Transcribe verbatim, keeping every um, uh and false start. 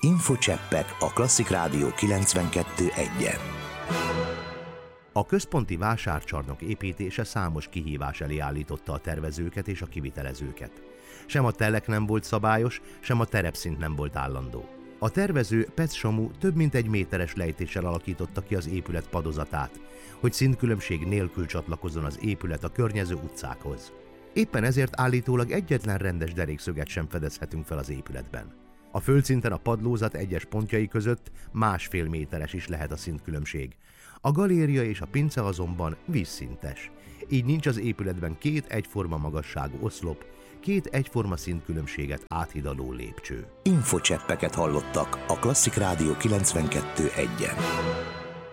Infocseppek a Klasszik Rádió kilencvenkettő egyen. A központi vásárcsarnok építése számos kihívás elé állította a tervezőket és a kivitelezőket. Sem a telek nem volt szabályos, sem a terepszint nem volt állandó. A tervező Pec Samu több mint egy méteres lejtéssel alakította ki az épület padozatát, hogy szintkülönbség nélkül csatlakozzon az épület a környező utcákhoz. Éppen ezért állítólag egyetlen rendes derékszöget sem fedezhetünk fel az épületben. A földszinten a padlózat egyes pontjai között másfél méteres is lehet a szintkülönbség. A galéria és a pince azonban vízszintes. Így nincs az épületben két egyforma magasságú oszlop, két egyforma szintkülönbséget áthidaló lépcső. Infocseppeket hallottak a Klasszik Rádió kilencvenkettő egyen.